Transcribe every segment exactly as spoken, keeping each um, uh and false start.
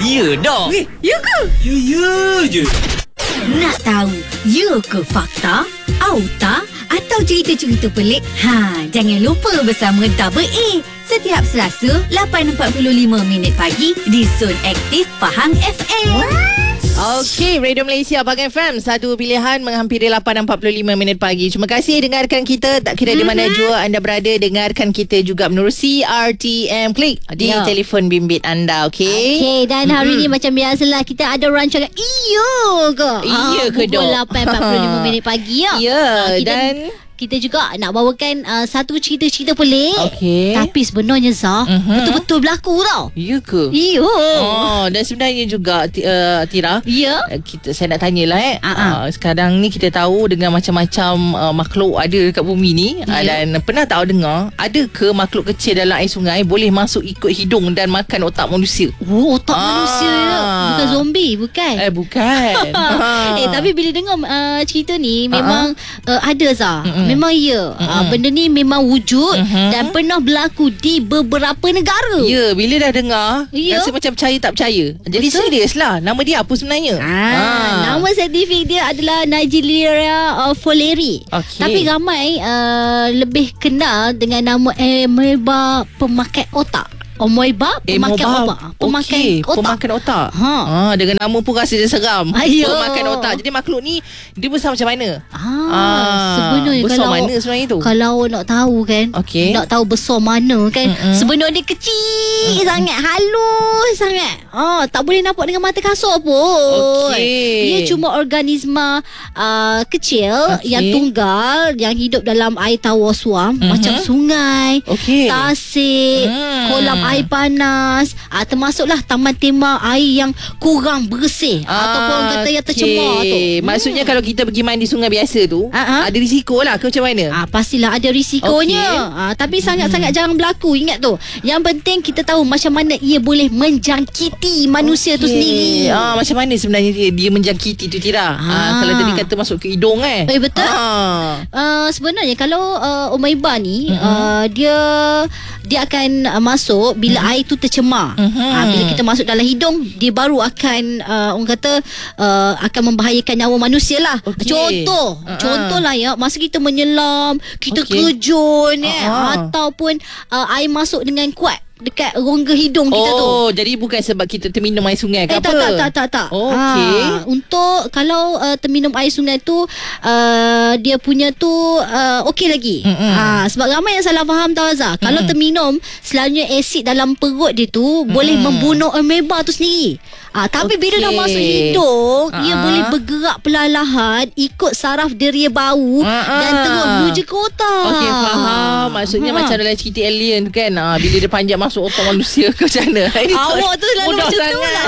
Ya dah. Eh, ya ke? Ya, ya je. Nak tahu, ya ke fakta? Auta atau cerita-cerita pelik? Ha, jangan lupa bersama Double A. Setiap Selasa, lapan empat puluh lima minit pagi di Zon Aktif Pahang F M. Okey, Radio Malaysia Pahang F M, satu pilihan menghampiri lapan empat puluh lima minit pagi. Terima kasih dengarkan kita, tak kira mm-hmm. di mana jua anda berada. Dengarkan kita juga menerusi R T M Klik di yeah. telefon bimbit anda. Okey. Okey, dan hari mm-hmm. ni macam biasalah kita ada rancangan Iyo ke? Iya ke dok? Pukul lapan empat puluh lima minit pagi ya. Ya, ha, dan kita juga nak bawakan uh, satu cerita-cerita pelik. Okey. Tapi sebenarnya Zah, uh-huh. betul-betul berlaku tau. Ya ke? Iyo. Oh, dan sebenarnya juga uh, Tira. Ya. Kita saya nak tanyalah eh. Uh-huh. Uh, sekarang ni kita tahu dengan macam-macam uh, makhluk ada dekat bumi ni, ya. uh, dan pernah tak dengar ada ke makhluk kecil dalam air sungai boleh masuk ikut hidung dan makan otak manusia? Oh, otak ah. manusia ya. Bukan zombie, bukan. Eh bukan. Eh tapi bila dengar uh, cerita ni memang uh-huh. uh, ada Zah. Mm-mm. Memang ya. Uh, benda ni memang wujud uh-huh. dan pernah berlaku di beberapa negara. Ya, bila dah dengar ya. rasa macam percaya tak percaya. Jadi betul? serius lah. Nama dia apa sebenarnya? Ah, ah. Nama saintifik dia adalah Naegleria uh, fowleri. Okay. Tapi ramai uh, lebih kenal dengan nama amoeba pemakan otak. Amoeba pemakan otak. Pemakan okay. otak. Pemakan otak. Ha. ha. Dengan nama pun rasa dia seram. Ayo. Pemakan otak. Jadi makhluk ni dia besar macam mana? Ah, ah. Sebenarnya besar kalau mana sebenarnya tu? Kalau nak tahu kan, okay. nak tahu besar mana kan, Mm-mm. sebenarnya dia kecil Mm-mm. sangat, halus sangat. Ah, tak boleh nampak dengan mata kasar pun. Okay. Dia cuma organisma uh, kecil okay. yang tunggal yang hidup dalam air tawar suam mm-hmm. macam sungai, okay. tasik, mm. kolam air panas, ah, termasuklah taman tema air yang kurang bersih ah, ataupun orang kata yang tercemar okay. tu. Maksudnya hmm. kalau kita pergi mandi sungai biasa tu, uh-huh. ada risiko lah ke macam mana? Ah, pastilah ada risikonya. Okay. Ah, tapi sangat-sangat hmm. jarang berlaku. Ingat tu. Yang penting kita tahu macam mana ia boleh menjangkiti manusia okay. tu sendiri. Ah, macam mana sebenarnya dia, dia menjangkiti tu Tira? Ah. Ah, kalau tadi kata masuk ke hidung eh. Eh betul. Ah. Uh, sebenarnya kalau uh, amoeba ni mm-hmm. uh, dia dia akan uh, masuk bila mm-hmm. air tu tercemar. Mm-hmm. Uh, bila kita masuk dalam hidung, dia baru akan uh, orang kata uh, akan membahayakan nyawa manusia lah. Okay. Contoh, uh-huh. contohlah ya, masa kita menyelam, kita okay. kejun uh-huh. ya, ataupun uh, air masuk dengan kuat dekat rongga hidung kita oh, tu. Oh, jadi bukan sebab kita terminum air sungai ke eh, apa? Tak, tak, tak, tak, tak. Oh, okey. Ha, untuk kalau uh, terminum air sungai tu, uh, dia punya tu uh, okey lagi. Ha, sebab ramai yang salah faham tau Azhar. Kalau terminum, selalunya asid dalam perut dia tu Mm-mm. boleh membunuh amoeba tu sendiri. Ah, tapi okay. bila dah masuk hidung, uh-huh. ia boleh bergerak perlahan ikut saraf deria bau uh-huh. dan terus menuju ke otak. Okey, faham. Maksudnya uh-huh. macam dalam cerita alien kan, ah, bila dia panjat masuk otak manusia ke macam mana? Awak tu selalu macam tu lah.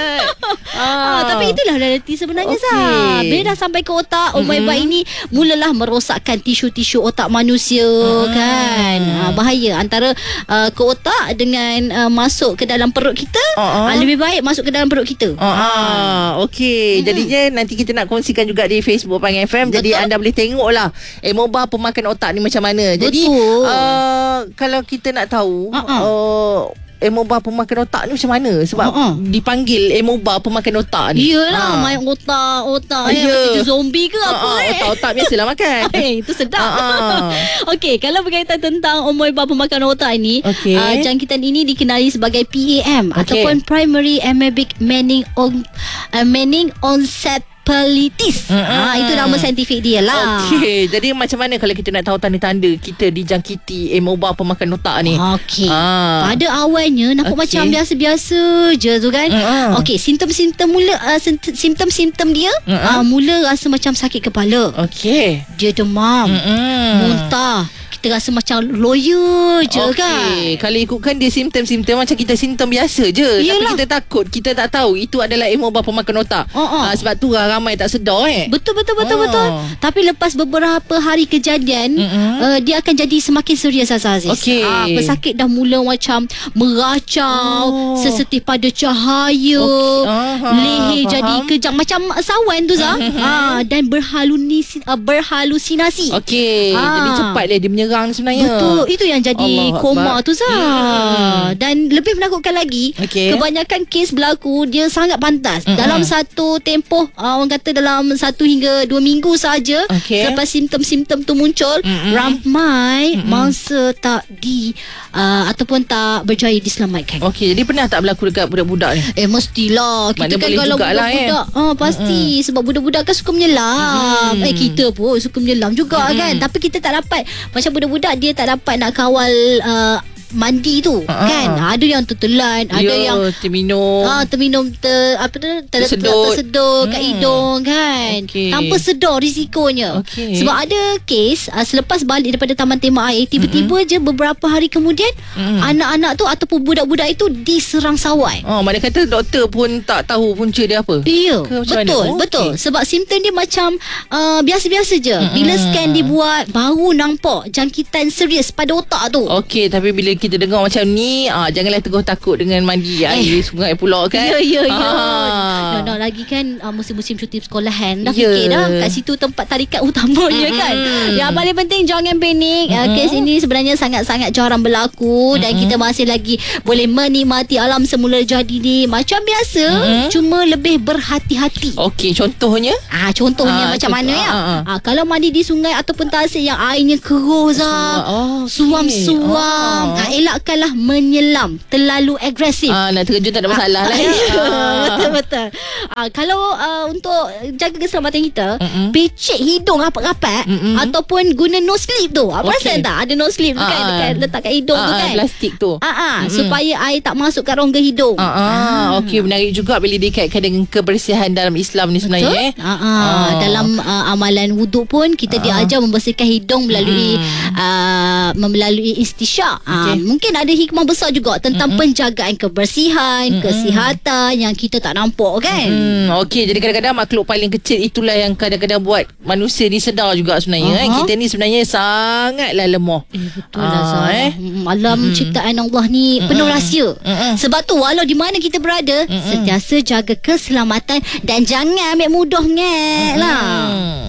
ah. ah, tapi itulah realiti sebenarnya okay. Zah. Bila dah sampai ke otak, amoeba mm-hmm. ini mulalah merosakkan tisu-tisu otak manusia uh-huh. kan. Ah, bahaya antara uh, ke otak dengan uh, masuk ke dalam perut kita. Uh-huh. Ah, lebih baik masuk ke dalam perut kita. Ah, ah okey. Hmm. Jadinya nanti kita nak kongsikan juga di Facebook Pahang F M. Betul. Jadi anda boleh tengoklah amoeba pemakan otak ni macam mana. Betul. Jadi uh, kalau kita nak tahu uh-uh. uh, amoeba pemakan otak ni macam mana? Sebab uh-uh. dipanggil amoeba pemakan otak ni. Iyalah, ha. main otak otak ya. eh, macam zombie ke apa uh-uh. eh. Otak-otak biasalah makan. Eh, itu sedap. Uh-uh. Okey, kalau berkaitan tentang amoeba pemakan otak ni, okay. uh, jangkitan ini dikenali sebagai P A M okay. ataupun Primary Amoebic Mening on uh, Mening Onset Pelitis. Mm-hmm. Ha, itu nama saintifik dia lah. Okey, jadi macam mana kalau kita nak tahu tanda-tanda kita dijangkiti amoeba pemakan otak ni? Okey. Ha. Pada awalnya nampak okay. macam biasa-biasa je tu kan. Mm-hmm. Okey, simptom-simptom mula uh, simptom-simptom dia mm-hmm. uh, mula rasa macam sakit kepala. Okey. Dia demam, mm-hmm. muntah. Kita rasa macam lawyer je okay. kan. Kalau ikutkan dia simptom-simptom macam kita simptom biasa je. Yelah. Tapi kita takut, kita tak tahu itu adalah amoeba pemakan otak. Uh-uh. uh, Sebab tu lah ramai tak sedar eh. Betul betul betul uh. betul. Tapi lepas beberapa hari kejadian uh-uh. uh, dia akan jadi semakin serius Aziz. Okay. uh, Pesakit dah mula macam meracau, oh. sesetih pada cahaya, okay. uh-huh. leher faham. Jadi kejang macam sawan tu Zah. uh-huh. uh, Dan berhalusinasi, uh, berhalusinasi. Okey. uh. Jadi cepat dia dia menyerang sekarang ni sebenarnya. Betul. Itu yang jadi Allah koma Akbar. tu Zah. Hmm. Dan lebih menakutkan lagi, okay. kebanyakan kes berlaku dia sangat pantas. Mm-mm. Dalam satu tempoh uh, orang kata dalam satu hingga dua minggu saja, okay. selepas simptom-simptom tu muncul, Mm-mm. ramai Mm-mm. mangsa tak di uh, ataupun tak berjaya diselamatkan. Okey, jadi pernah tak berlaku dekat budak-budak ni? Eh mestilah. Kita Mana kan boleh kalau jugalah, budak-budak eh. ah, pasti Mm-mm. sebab budak-budak kan suka menyelam. Mm-mm. Eh kita pun suka menyelam juga Mm-mm. kan. Tapi kita tak dapat, macam budak-budak dia tak dapat nak kawal uh, mandi tu uh-huh. kan. Ada yang tertelan, ada ya, yang terminum. Ah terminum ter apa tu ter, tersedut, tersedut kat hmm. hidung kan. Okay. Tanpa sedar risikonya. Okay. Sebab ada kes uh, selepas balik daripada taman tembak air, tiba-tiba mm-hmm. je beberapa hari kemudian mm. anak-anak tu ataupun budak-budak itu diserang sawai. Oh, mana kata doktor pun tak tahu punca dia apa. Ya, betul, oh, betul. Okay. Sebab simptom dia macam uh, biasa-biasa je. Mm-hmm. Bila scan dibuat baru nampak jangkitan serius pada otak tu. Okey, tapi bila kita dengar macam ni, ah, janganlah teguh takut dengan mandi air eh. sungai pula kan. Ya, ya, ya. Ah. No, no, lagi kan uh, musim-musim cuti sekolahan. Dah yeah. fikir dah kat situ tempat tarikat utamanya mm-hmm. kan. Yang paling penting jangan panik. Mm-hmm. Uh, kes ini sebenarnya sangat-sangat jarang berlaku mm-hmm. dan kita masih lagi boleh menikmati alam semula jadi ni macam biasa, mm-hmm. cuma lebih berhati-hati. Okey, contohnya? Ah, contohnya ah, macam contoh, mana ya? Ah, ah. Ah, kalau mandi di sungai ataupun tasik yang airnya keruh Zah. Oh, okay. Suam-suam. Oh. Ah, elakkanlah menyelam terlalu agresif. Ah, nak terjun tak ada masalah ah, lah ya. Betul-betul. Ah, kalau uh, untuk jaga keselamatan kita, Mm-mm. pecik hidung rapat-rapat Mm-mm. ataupun guna nose clip tu. Apa okay. perasan tak? Ada nose clip ah, kan dekat, letak kat hidung ah, tu kan. Plastik tu. Ah, ah, supaya air tak masuk kat rongga hidung. Ah, ah. ah. Okey, menarik juga bila dikaitkan dengan kebersihan dalam Islam ni sebenarnya. Ah, ah. Ah. Dalam uh, amalan wuduk pun kita ah. diajar membersihkan hidung melalui hmm. uh, melalui istisyak. Okay. Ah, mungkin ada hikmah besar juga tentang Mm-mm. penjagaan kebersihan, Mm-mm. kesihatan yang kita tak nampak kan. Hmm, okey, jadi kadang-kadang makhluk paling kecil itulah yang kadang-kadang buat manusia ni sedar juga sebenarnya. Uh-huh. Eh. Kita ni sebenarnya sangatlah lemah. Eh, betul lah Zah. Eh. Alam Mm-mm. ciptaan Allah ni Mm-mm. penuh rahsia. Mm-mm. Sebab tu walau di mana kita berada, Mm-mm. sentiasa jaga keselamatan dan jangan ambil mudah ngat lah.